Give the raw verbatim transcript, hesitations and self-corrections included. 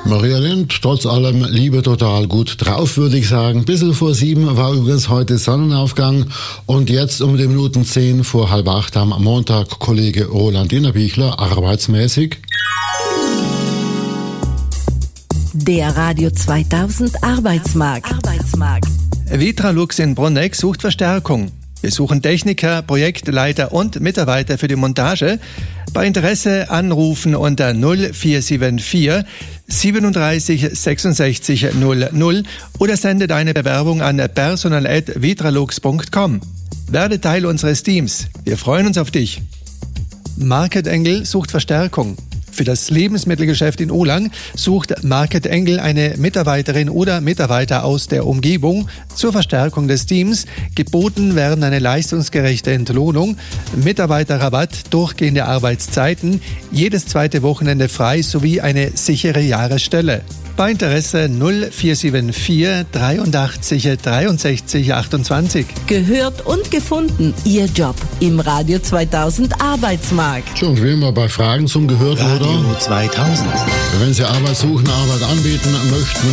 Maria Lind, trotz allem Liebe total gut drauf, würde ich sagen. Bissel vor sieben war übrigens heute Sonnenaufgang und jetzt um die Minuten zehn vor halb acht am Montag Kollege Roland Innerbichler arbeitsmäßig. Der Radio zweitausend Arbeitsmarkt. Arbeitsmarkt. Vitralux in Bruneck sucht Verstärkung. Wir suchen Techniker, Projektleiter und Mitarbeiter für die Montage. Bei Interesse anrufen unter null vier sieben vier siebenunddreißig sechsundsechzig null null oder sende deine Bewerbung an personal at vitralux punkt com. Werde Teil unseres Teams. Wir freuen uns auf dich. Market Engel sucht Verstärkung. Für das Lebensmittelgeschäft in Ohlang sucht Market Engel eine Mitarbeiterin oder Mitarbeiter aus der Umgebung zur Verstärkung des Teams. Geboten werden eine leistungsgerechte Entlohnung, Mitarbeiterrabatt, durchgehende Arbeitszeiten, jedes zweite Wochenende frei sowie eine sichere Jahresstelle. Bei Interesse null vier sieben vier dreiundachtzig dreiundsechzig achtundzwanzig. Gehört und gefunden. Ihr Job im Radio zweitausend Arbeitsmarkt. Schon wie immer bei Fragen zum Gehört, Radio oder? zweitausend. Wenn Sie Arbeit suchen, Arbeit anbieten möchten,